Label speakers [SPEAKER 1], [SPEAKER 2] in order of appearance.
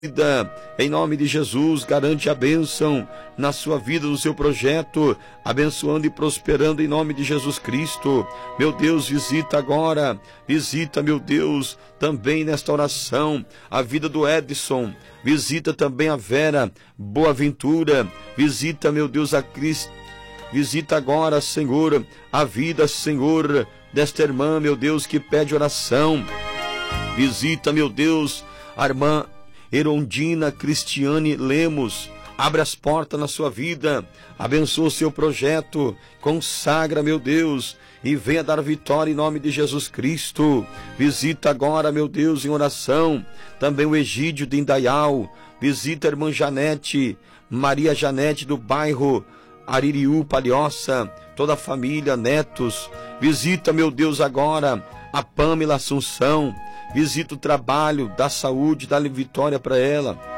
[SPEAKER 1] vida, em nome de Jesus, garante a bênção na sua vida, no seu projeto, abençoando e prosperando em nome de Jesus Cristo. Meu Deus, visita agora, visita, meu Deus, também nesta oração, a vida do Edson, visita também a Vera Boaventura, visita, meu Deus, a Cristo, visita agora, Senhor, a vida, Senhor, desta irmã, meu Deus, que pede oração, visita, meu Deus, a irmã Erondina Cristiane Lemos, abre as portas na sua vida, abençoa o seu projeto, consagra, meu Deus, e venha dar vitória em nome de Jesus Cristo. Visita agora, meu Deus, em oração, também o Egídio de Indaial, visita a irmã Janete, Maria Janete do bairro Aririú, Palhoça, toda a família, netos, visita, meu Deus, agora a Pamela Assunção, visita o trabalho, dá saúde, dá vitória para ela.